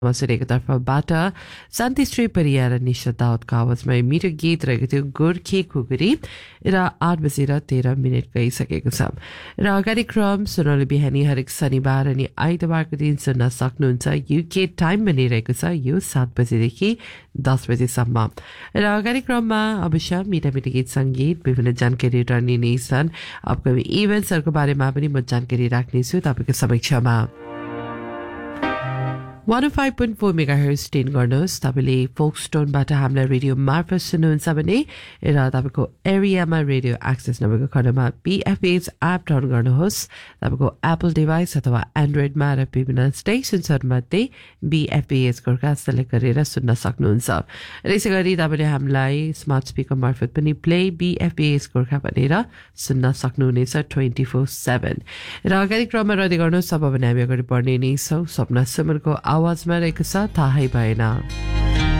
मसुरेको तर्फबाट शान्तिश्री परियार निशा दाउदको आवाजमा मिठो गीत रहेको थियो गोर्खे खुकुरी र 8:13 गइसकेको छ र कार्यक्रम सुनौलो बिहानी हरेक शनिबार अनि आइतबारको दिन सुन्न सक्नुहुन्छ युके टाइम बनिरहेको छ यो 7 बजेदेखि 10 बजेसम्म र कार्यक्रममा अवश्य मिठा मिठा गीत सङ्गीत विभिन्न जानकारी रहने नै छन् अपकमिङ इभेन्ट्सहरूको बारेमा पनि म जानकारी राख्नेछु तपाईँको समक्षमा 105.4 मेगाहर्ज ट्युन गर्नुहोस् तपाईँले फोकस्टोनबाट हामीलाई रेडियो मार्फत सुन्नुहुन्छ भने र तपाईँको एरियामा रेडियो एक्सेस नभएको खण्डमा BFA's एप डाउन गर्नुहोस् तपाईँको एप्पल डिभाइस अथवा एन्ड्रोइडमा र विभिन्न स्टेसन्सहरूमध्ये BFA's गोर्खा सेलेक्ट गरेर सुन्न सक्नुहुन्छ र यसै गरी तपाईँले हामीलाई स्मार्ट स्पिकर मार्फत पनि प्ले BFA's गोर्खा भनेर सुन्न सक्नुहुनेछ 24/7 र कार्यक्रममा रहँदै गर्नुहोस् अब भने हामी अगाडि बढ्ने नै छौँ सपना सुमनको आवाजमा रहेको छ थाहै भएन